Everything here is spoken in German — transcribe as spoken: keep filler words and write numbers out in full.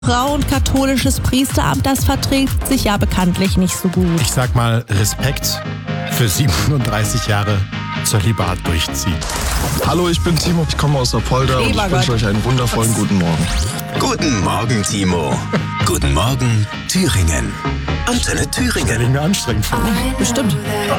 Frauen katholisches Priesteramt, das verträgt sich ja bekanntlich nicht so gut. Ich sag mal Respekt für siebenunddreißig Jahre Zölibat durchziehen. Hallo, ich bin Timo, ich komme aus Apolda und ich wünsche euch einen wundervollen guten Morgen. Guten Morgen, Timo. Guten Morgen, Thüringen. Antenne Thüringen. Stell ich mir anstrengend vor. Bestimmt.